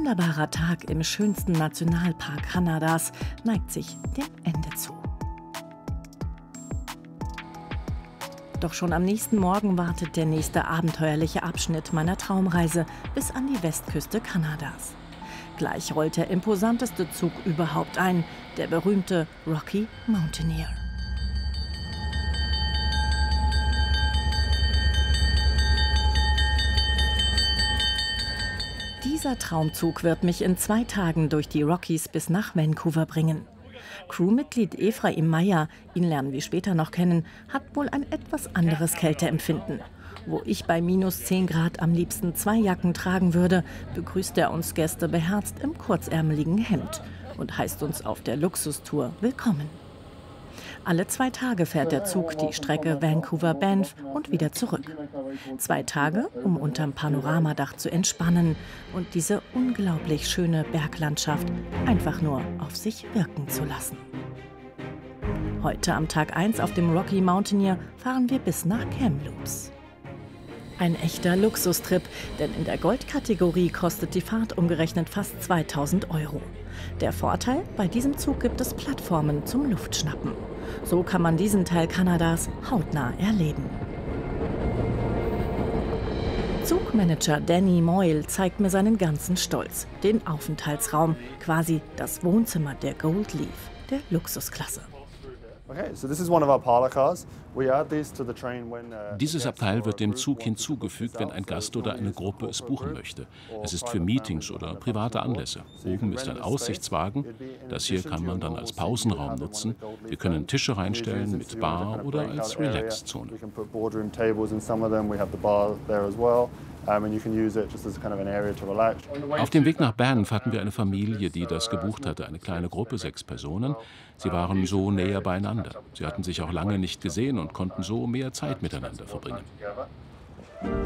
wunderbarer Tag im schönsten Nationalpark Kanadas neigt sich dem Ende zu. Doch schon am nächsten Morgen wartet der nächste abenteuerliche Abschnitt meiner Traumreise bis an die Westküste Kanadas. Gleich rollt der imposanteste Zug überhaupt ein, der berühmte Rocky Mountaineer. Dieser Traumzug wird mich in 2 Tagen durch die Rockies bis nach Vancouver bringen. Crewmitglied Ephraim Meyer, ihn lernen wir später noch kennen, hat wohl ein etwas anderes Kälteempfinden. Wo ich bei minus 10 Grad am liebsten 2 Jacken tragen würde, begrüßt er uns Gäste beherzt im kurzärmeligen Hemd und heißt uns auf der Luxustour willkommen. Alle 2 Tage fährt der Zug die Strecke Vancouver-Banff und wieder zurück. 2 Tage, um unterm Panoramadach zu entspannen und diese unglaublich schöne Berglandschaft einfach nur auf sich wirken zu lassen. Heute am Tag 1 auf dem Rocky Mountaineer fahren wir bis nach Kamloops. Ein echter Luxustrip, denn in der Goldkategorie kostet die Fahrt umgerechnet fast 2.000 €. Der Vorteil, bei diesem Zug gibt es Plattformen zum Luftschnappen. So kann man diesen Teil Kanadas hautnah erleben. Zugmanager Danny Moyle zeigt mir seinen ganzen Stolz, den Aufenthaltsraum, quasi das Wohnzimmer der Gold Leaf, der Luxusklasse. Dieses Abteil wird dem Zug hinzugefügt, wenn ein Gast oder eine Gruppe es buchen möchte. Es ist für Meetings oder private Anlässe. Oben ist ein Aussichtswagen. Das hier kann man dann als Pausenraum nutzen. Wir können Tische reinstellen mit Bar oder als Relax-Zone. Auf dem Weg nach Banff hatten wir eine Familie, die das gebucht hatte, eine kleine Gruppe, 6 Personen. Sie waren so näher beieinander. Sie hatten sich auch lange nicht gesehen und konnten so mehr Zeit miteinander verbringen.